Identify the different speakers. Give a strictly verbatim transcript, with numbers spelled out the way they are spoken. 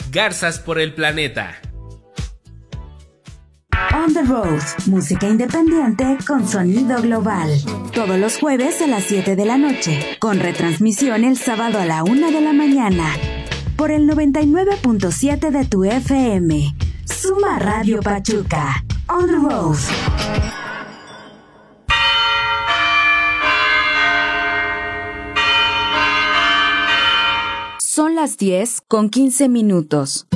Speaker 1: Garzas por el planeta.
Speaker 2: On the Road, música independiente con sonido global. Todos los jueves a las siete de la noche, con retransmisión el sábado a la una de la mañana. Por el noventa y nueve punto siete de tu F M. Suma Radio Pachuca. On the Road. Son las diez con quince minutos.